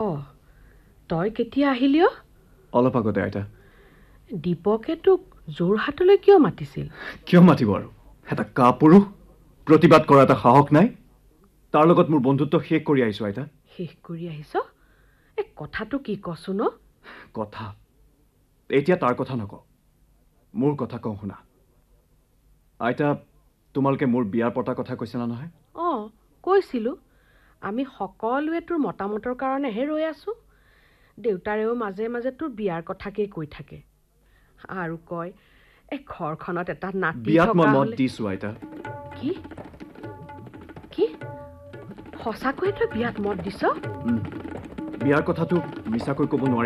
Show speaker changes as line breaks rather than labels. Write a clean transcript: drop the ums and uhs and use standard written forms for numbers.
তই কেতিয়া আহিলি?
অলপ আগতে আইতা।
দীপকে তোক যোৰহাটলৈ কিয় মাতিছিল?
কিয় মাতিব আৰু? এটা কাপুৰুষ, প্ৰতিবাদ কৰা এটা সাহস নাই। তাৰ লগত মোৰ বন্ধুত্ব শেষ কৰি আহিছো আইতা।
শেষ কৰি আহিছ? কথাটো কি কচোন?
কথা এতিয়া তাৰ কথা নকওঁ, মোৰ কথা কওঁ শুনা। আইতা, তোমালোকে মোৰ বিয়াৰ পতাৰ কথা কৈছিলা নহয়?
কৈছিলো। আমি সকলোৱে তোৰ মতামতৰ কাৰণেহে ৰৈ আছো। দেউতাৰেও মাজে মাজে তোৰ বিয়াৰ কথাকেই কৈ থাকে আৰু কয় ঘৰখনত এটা নাতি
বিয়াত মই
থকা
মত
হ'লে।
দিছো আইতা।
কি কি সঁচাকৈয়ে তই বিয়াত মত দিছ?
বিয়াৰ কথাটো মিছাকৈ ক'ব নোৱাৰি।